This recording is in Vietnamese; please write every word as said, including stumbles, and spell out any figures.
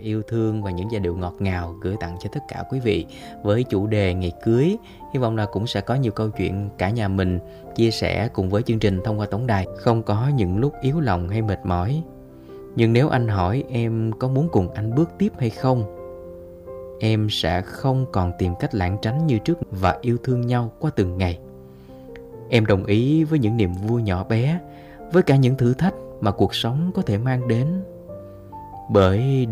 yêu thương và những giai điệu ngọt ngào gửi tặng cho tất cả quý vị với chủ đề ngày cưới. Hy vọng là cũng sẽ có nhiều câu chuyện cả nhà mình chia sẻ cùng với chương trình thông qua tổng đài, không có những lúc yếu lòng hay mệt mỏi. Nhưng nếu anh hỏi em có muốn cùng anh bước tiếp hay không, em sẽ không còn tìm cách lảng tránh như trước và yêu thương nhau qua từng ngày. Em đồng ý với những niềm vui nhỏ bé, với cả những thử thách mà cuộc sống có thể mang đến. Bởi